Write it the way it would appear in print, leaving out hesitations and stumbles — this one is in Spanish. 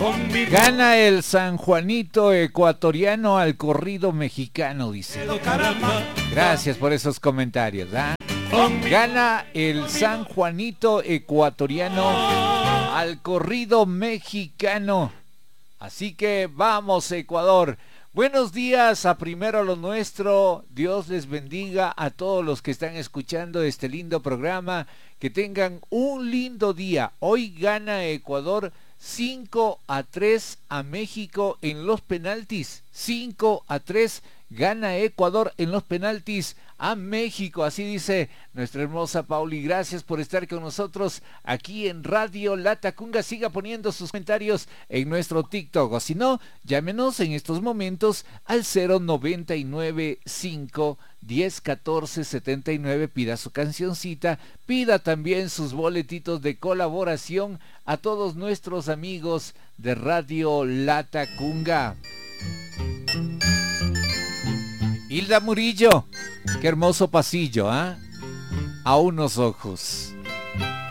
Gana el San Juanito ecuatoriano al corrido mexicano, dice. Gracias por esos comentarios, ¿ah? Gana el San Juanito ecuatoriano al corrido mexicano. Así que vamos, Ecuador. Buenos días a Primero lo Nuestro. Dios les bendiga a todos los que están escuchando este lindo programa. Que tengan un lindo día. Hoy gana Ecuador 5-3 a México en los penaltis. 5-3 gana Ecuador en los penaltis a México. Así dice nuestra hermosa Pauli. Gracias por estar con nosotros aquí en Radio La Tacunga. Siga poniendo sus comentarios en nuestro TikTok. O si no, llámenos en estos momentos al 099-5-10-14-79. Pida su cancioncita. Pida también sus boletitos de colaboración a todos nuestros amigos de Radio La Tacunga. Hilda Murillo, qué hermoso pasillo, ¿ah? A unos ojos.